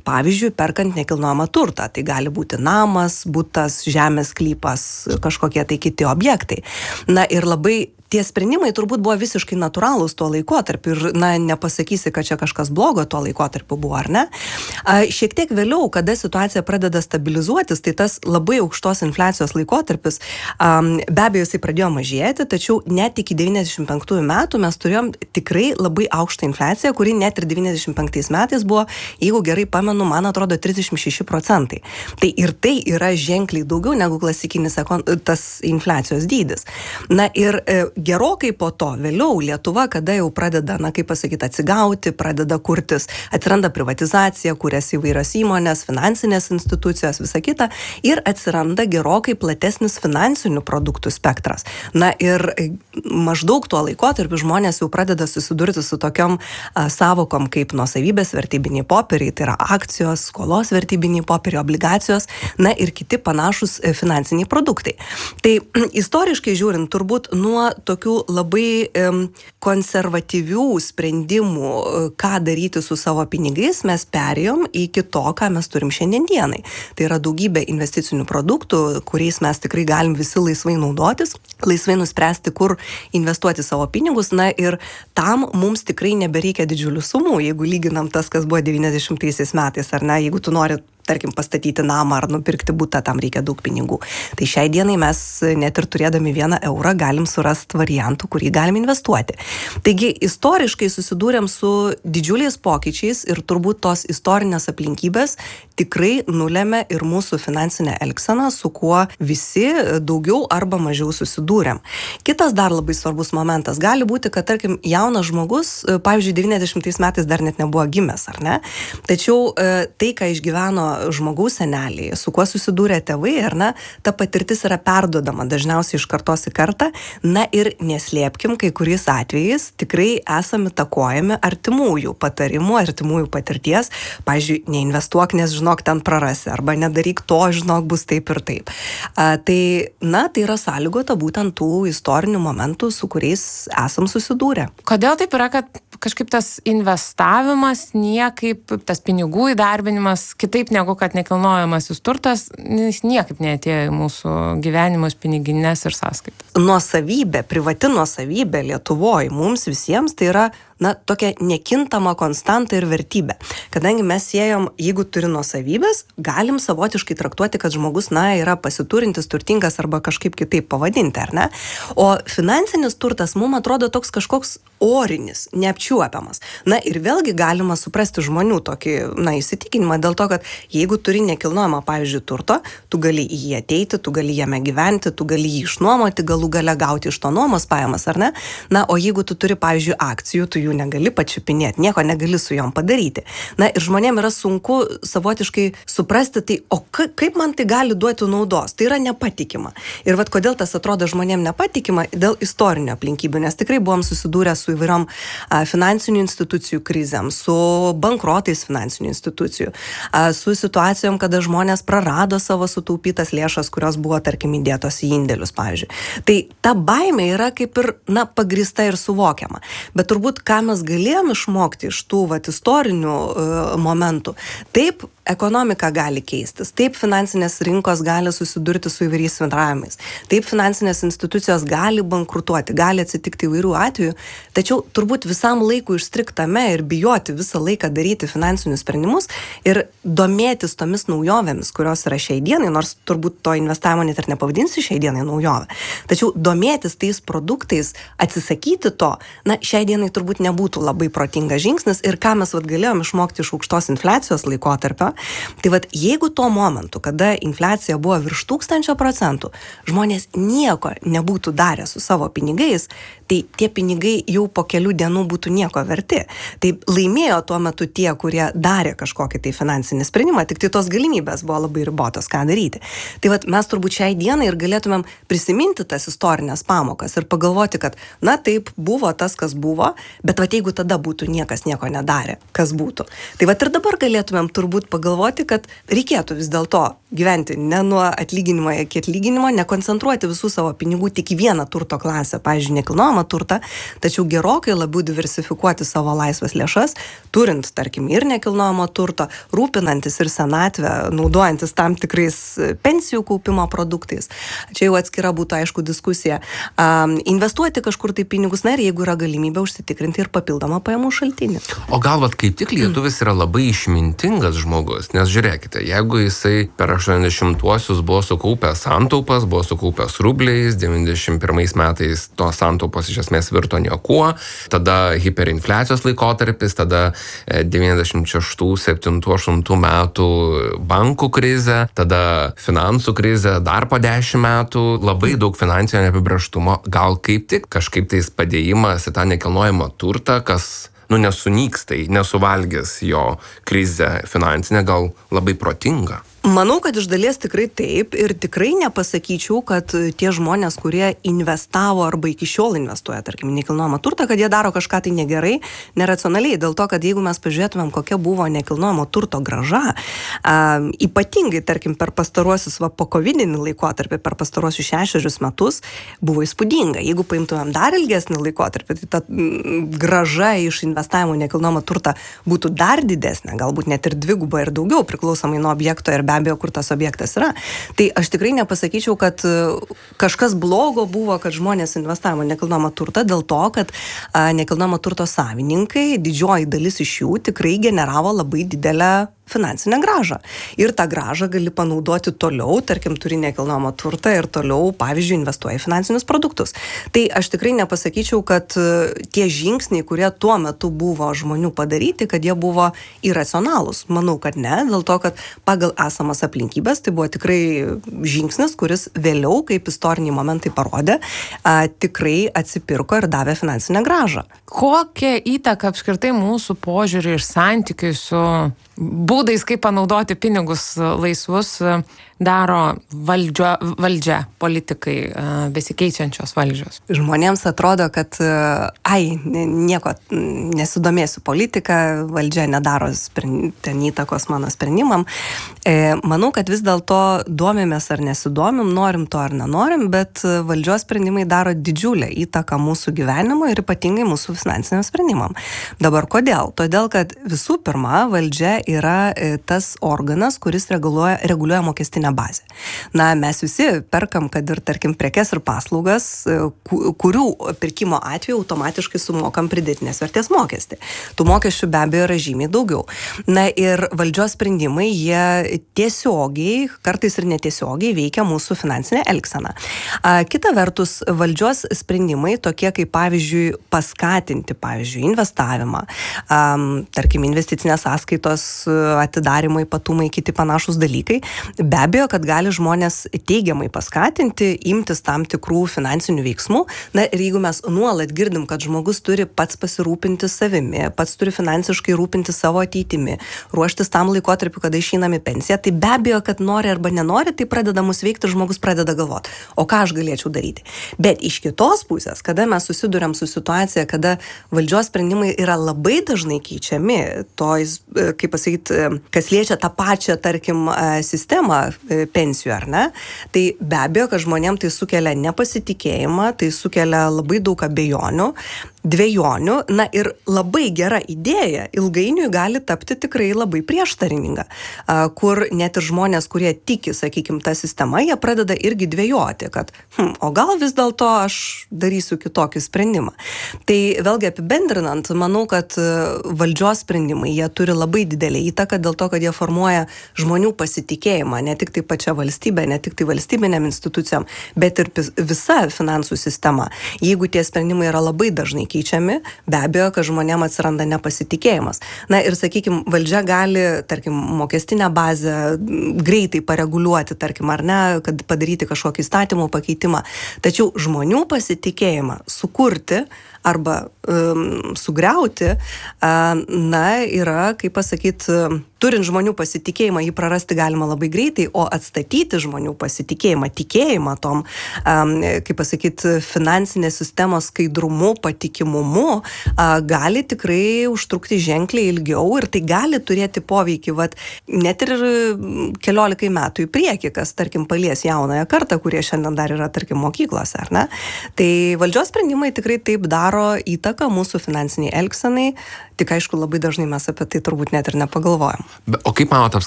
pavyzdžiui, perkant nekilnojamą turtą. Tai gali būti namas, butas, žemės sklypas, kažkokie tai kiti objektai. Na ir labai tie sprendimai turbūt buvo visiškai natūralūs tuo laikotarpiu ir, nepasakysi, kad čia kažkas blogo tuo laikotarpiu buvo, ar ne? Šiek tiek vėliau, kada situacija pradeda stabilizuotis, tai tas labai aukštos infliacijos laikotarpis, be abejo, jisai pradėjo mažėti, tačiau net iki 95 metų mes turėjom tikrai labai aukštą infliaciją, kuri net ir 95 metais buvo, jeigu gerai pamenu, man atrodo, 36%. Tai ir tai yra ženkliai daugiau negu klasikinis tas infliacijos dydis. Na ir gerokai po to, vėliau Lietuva, kada jau pradeda, atsigauti, pradeda kurtis, atsiranda privatizacija, kurias įvairios įmonės, finansinės institucijos, visa kita, ir atsiranda gerokai platesnis finansinių produktų spektras. Na ir maždaug tuo laikotarpiu žmonės jau pradeda susidurti su tokiom savokom kaip nuosavybės vertybiniai popieriai, tai yra akcijos, skolos vertybiniai popieriai, obligacijos, na ir kiti panašus finansiniai produktai. Tai istoriškai žiūrint, turbūt nuo tokių labai konservatyvių sprendimų, ką daryti su savo pinigais, mes perėjom iki to, ką mes turim šiandien dienai. Tai yra daugybė investicinių produktų, kuriais mes tikrai galim visi laisvai naudotis, laisvai nuspręsti, kur investuoti savo pinigus, na ir tam mums tikrai nebereikia didžiulių sumų, jeigu lyginam tas, kas buvo 90 metais, ar ne, jeigu tu nori tarkim, pastatyti namą ar nupirkti butą, tam reikia daug pinigų. Tai šiai dienai mes net ir turėdami 1 eurą galim surasti variantų, kurį galim investuoti. Taigi, istoriškai susidūrėm su didžiuliais pokyčiais ir turbūt tos istorinės aplinkybės tikrai nulėmė ir mūsų finansinę elgseną, su kuo visi daugiau arba mažiau susidūrėm. Kitas dar labai svarbus momentas. Gali būti, kad, tarkim, jaunas žmogus, pavyzdžiui, 90 metais dar net nebuvo gimęs, ar ne? Tačiau tai, ką išgyveno žmogaus seneliai, su kuo susidūrė tėvai, ar ne, ta patirtis yra perduodama dažniausiai iš kartos į kartą, na ir neslėpkim, kai kuriais atvejais tikrai esame įtakojami artimųjų patarimų, artimųjų patirties, pavyzdžiui, neinvestuok, nes žinok, ten prarasi, arba nedaryk to, žinok, bus taip ir taip. Tai yra sąlygota būtent tų istorinių momentų, su kuriais esam susidūrę. Kodėl taip yra, kad kažkaip tas investavimas niekaip, tas pinigų įdarbinimas kitaip negu kad nekilnojamasis turtas, jis niekaip neatėjo į mūsų gyvenimus, piniginės ir sąskaitas. Nuosavybė, privati nuosavybė Lietuvoje mums visiems tai yra tokia nekintama konstanta ir vertybė. Kadangi mes siejom, jeigu turi nuosavybės, galim savotiškai traktuoti, kad žmogus, yra pasiturintis, turtingas arba kažkaip kitaip pavadinti, ar ne? O finansinis turtas mums atrodo toks kažkoks orinis, neapčiuopiamas. Na ir vėlgi galima suprasti žmonių tokį, įsitikinimą dėl to, kad jeigu turi nekilnojamą, pavyzdžiui, turto, tu gali į jį ateiti, tu gali jame gyventi, tu gali jį išnuomoti, galų gale gauti iš to nuomos pajamas, ar ne? Na, o jeigu tu turi, pavyzdžiui, akcijų, tu jų negali pačiupinėti, nieko negali su jom padaryti. Na ir žmonėm yra sunku savotiškai suprasti, tai o kaip man tai gali duoti naudos? Tai yra nepatikima. Ir kodėl tas atrodo žmonėm nepatikima? Dėl istorinių aplinkybių, nes tikrai buvom susidūrę su įvairiom finansinių institucijų krizėm, su bankrotais finansinių institucijų, su situacijom, kada žmonės prarado savo sutaupytas lėšas, kurios buvo, tarkim, įdėtos į indėlius, pavyzdžiui. Tai ta baimė yra kaip ir, pagrįsta ir suvokiama. Bet turbūt, ką mes galėjom išmokti iš tų istorinių momentų, taip ekonomika gali keistis, taip finansinės rinkos gali susidurti su įvairiais svindravimais, taip finansinės institucijos gali bankrutuoti, gali atsitikti įvairių atvejų, tačiau turbūt visam laikui išstriktame ir bijoti visą laiką daryti finansinius sprendimus ir domėtis tomis naujovėmis, kurios yra šiai dienai, nors turbūt to investavimo net ir nepavadinsi šiai dienai naujovę, tačiau domėtis tais produktais, atsisakyti to, šiai dienai turbūt nebūtų labai protingas žingsnis ir ką mes galėjom išmokti iš aukštos infliacijos laikotarpio. Tai jeigu tuo momentu, kada infliacija buvo virš 1000%, žmonės nieko nebūtų darę su savo pinigais, tai tie pinigai jau po kelių dienų būtų nieko verti. Tai laimėjo tuo metu tie, kurie darė kažkokį tai finansinį sprendimą, tik tai tos galimybės buvo labai ribotos, ką daryti. Tai mes turbūt šiai dienai ir galėtumėm prisiminti tas istorinės pamokas ir pagalvoti, kad taip buvo tas, kas buvo, bet jeigu tada būtų niekas nieko nedarė, kas būtų. Tai ir dabar galėtumėm turbūt pagalvoti, kad reikėtų vis dėlto gyventi ne nuo atlyginimo iki atlyginimo, nekoncentruoti visų savo pinigų tik į vieną turto klasę, pavyzdžiui, nekilnojamą turtą, tačiau gerokai labiau diversifikuoti savo laisvas lėšas, turint, tarkim, ir nekilnojamo turto, rūpinantis ir senatvę, naudojantis tam tikrais pensijų kaupimo produktais. Čia jau atskira būtų, aišku, diskusija. Investuoti kažkur tai pinigus, na ir jeigu yra galimybė užsitikrinti ir papildomą pajamų šaltinį. O gal vat kaip tik lietuvis yra labai išmintingas žmogus, nes žiūrėkite, jeigu jisai per 80-uosius buvo sukaupęs santaupas, buvo sukaupęs rubliais, 91 metais tos santaupos iš esmės virto niekuo, tada hiperinfliacijos laikotarpis, tada 96, 7, 8 metų bankų krizė, tada finansų krizė, dar po 10 metų, labai daug finansinio neapibrėžtumo, gal kaip tik kažkaip tais padėjimas į tą nekilnojamą turtą, kas nesunyks, tai nesuvalgės jo krizę finansinę, gal labai protinga. Manau, kad iš dalies tikrai taip ir tikrai nepasakyčiau, kad tie žmonės, kurie investavo arba iki šiol investuoja, tarkim, nekilnojamą turtą, kad jie daro kažką tai negerai, neracionaliai. Dėl to, kad jeigu mes pažiūrėtumėm, kokia buvo nekilnojamo turto grąža, ypatingai, tarkim, per pastaruosius pokovidinį laikotarpį, per pastaruosius 6 metus, buvo įspūdinga. Jeigu paimtumėm dar ilgesnį laikotarpį, tai ta grąža iš investavimo nekilnojamą turtą būtų dar didesnė, galbūt net ir dvigubai ir daugiau, priklausomai nuo objekto ir be abejo, kur tas objektas yra. Tai aš tikrai nepasakyčiau, kad kažkas blogo buvo, kad žmonės investavo nekilnojamą turtą dėl to, kad nekilnojamo turto savininkai, didžioji dalis iš jų tikrai generavo labai didelę finansinę grąžą. Ir tą grąžą gali panaudoti toliau, tarkim, turi nekilnojamą turtą ir toliau, pavyzdžiui, investuoja į finansinius produktus. Tai aš tikrai nepasakyčiau, kad tie žingsniai, kurie tuo metu buvo žmonių padaryti, kad jie buvo iracionalūs. Manau, kad ne, dėl to, kad pagal esamas aplinkybės tai buvo tikrai žingsnis, kuris vėliau, kaip istoriniai momentai parodė, tikrai atsipirko ir davė finansinę grąžą. Kokią įtaką apskritai mūsų požiūrį ir santykiai su būdais, kaip panaudoti pinigus laisvus, daro valdžia, politikai, besikeičiančios valdžios? Žmonėms atrodo, kad nieko nesidomėsiu politika, valdžia nedaro ten įtakos mano sprendimam. Manau, kad vis dėlto domimės ar nesidomim, norim to ar nenorim, bet valdžios sprendimai daro didžiulę įtaką mūsų gyvenimo ir ypatingai mūsų finansiniam sprendimam. Dabar kodėl? Todėl, kad visų pirma, valdžia yra tas organas, kuris reguliuoja mokestinę bazę. Na, mes visi perkam, kad ir, tarkim, prekes ir paslaugas, kurių pirkimo atveju automatiškai sumokam pridėtinės vertės mokestį. Tų mokesčių be abejo yra žymiai daugiau. Na ir valdžios sprendimai, jie tiesiogiai, kartais ir netiesiogiai veikia mūsų finansinę elgseną. Kita vertus, valdžios sprendimai, tokie kaip, pavyzdžiui, paskatinti, investavimą, tarkim, investicinės sąskaitos atidarimo ypatumai, kiti panašus dalykai, be abejo, kad gali žmonės teigiamai paskatinti, imtis tam tikrų finansinių veiksmų. Na ir jeigu mes nuolat girdim, kad žmogus turi pats pasirūpinti savimi, pats turi finansiškai rūpinti savo ateitimi, ruoštis tam laikotarpiu, kada išeiname pensiją, tai be abejo, kad nori arba nenori, tai pradeda mus veikti, žmogus pradeda galvoti, o ką aš galėčiau daryti. Bet iš kitos pusės, kada mes susiduriam su situacija, kada valdžios sprendimai yra labai dažnai keičiami, kaip pasakyti, kas liečia tą pačią, tarkim, sistemą pensijų, ar ne, tai be abejo, kad žmonėm tai sukelia nepasitikėjimą, tai sukelia labai daug abejonių, dvejonių, na ir labai gera idėja ilgainiui gali tapti tikrai labai prieštaringa, kur net ir žmonės, kurie tiki, sakykime, tą sistemą, jie pradeda irgi dvejoti, kad o gal vis dėlto aš darysiu kitokį sprendimą. Tai vėlgi apibendrinant, manau, kad valdžios sprendimai, jie turi labai didelį įtaką dėl to, kad jie formuoja žmonių pasitikėjimą, ne tik tai pačia valstybė, ne tik tai valstybinėm institucijom, bet ir visa finansų sistema. Jeigu tie sprendimai yra labai dažnai keičiami, be abejo, kad žmonėm atsiranda nepasitikėjimas. Na ir, sakykime, valdžia gali, tarkim, mokestinę bazę greitai pareguliuoti, tarkim, ar ne, kad padaryti kažkokį įstatymų pakeitimą. Tačiau žmonių pasitikėjimą sukurti arba sugriauti, na, yra, kaip pasakyti, turint žmonių pasitikėjimą, jį prarasti galima labai greitai, o atstatyti žmonių pasitikėjimą, tikėjimą tom, kaip pasakyti, finansinės sistemos skaidrumu, patikimumu, gali tikrai užtrukti ženkliai ilgiau ir tai gali turėti poveikį, net ir 14 metų į priekį, kas, tarkim, palies jaunąją kartą, kurie šiandien dar yra, tarkim, mokyklose, ar ne? Tai valdžios sprendimai tikrai taip daro įtaką mūsų finansiniai elgsenai, tik aišku, labai dažnai mes apie tai turbūt net ir nepagalvojam. O kaip manot